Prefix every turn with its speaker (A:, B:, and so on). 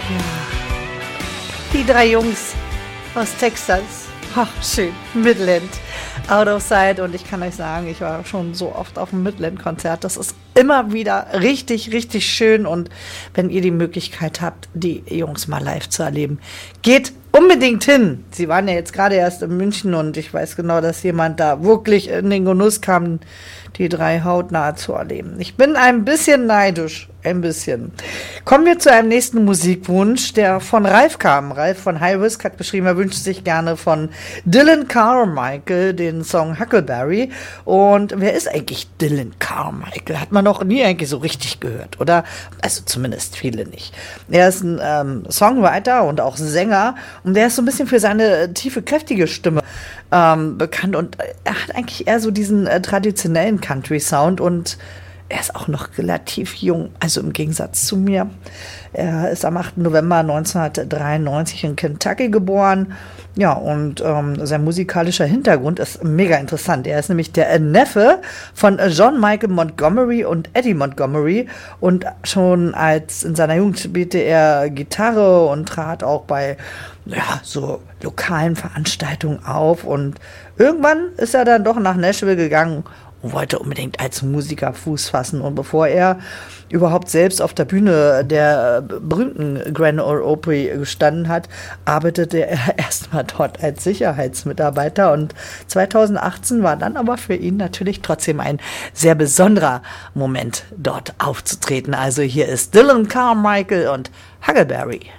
A: Die drei Jungs aus Texas. Ach, schön. Midland, Out of Sight. Und ich kann euch sagen, ich war schon so oft auf dem Midland-Konzert. Das ist immer wieder richtig, richtig schön. Und wenn ihr die Möglichkeit habt, die Jungs mal live zu erleben, geht unbedingt hin. Sie waren ja jetzt gerade erst in München und ich weiß genau, dass jemand da wirklich in den Genuss kam, die drei hautnah zu erleben. Ich bin ein bisschen neidisch, ein bisschen. Kommen wir zu einem nächsten Musikwunsch, der von Ralf kam. Ralf von High Risk hat geschrieben, er wünscht sich gerne von Dylan Carmichael den Song Huckleberry. Und wer ist eigentlich Dylan Carmichael? Hat man noch nie eigentlich so richtig gehört, oder? Also zumindest viele nicht. Er ist ein Songwriter und auch Sänger und der ist so ein bisschen für seine tiefe, kräftige Stimme bekannt und er hat eigentlich eher so diesen traditionellen Country-Sound und er ist auch noch relativ jung, also im Gegensatz zu mir. Er ist am 8. November 1993 in Kentucky geboren. Ja, und sein musikalischer Hintergrund ist mega interessant. Er ist nämlich der Neffe von John Michael Montgomery und Eddie Montgomery. Und schon in seiner Jugend spielte er Gitarre und trat auch bei so lokalen Veranstaltungen auf. Und irgendwann ist er dann doch nach Nashville gegangen und wollte unbedingt als Musiker Fuß fassen. Und bevor er überhaupt selbst auf der Bühne der berühmten Grand Ole Opry gestanden hat, arbeitete er erstmal dort als Sicherheitsmitarbeiter. Und 2018 war dann aber für ihn natürlich trotzdem ein sehr besonderer Moment, dort aufzutreten. Also hier ist Dylan Carmichael und Huckleberry.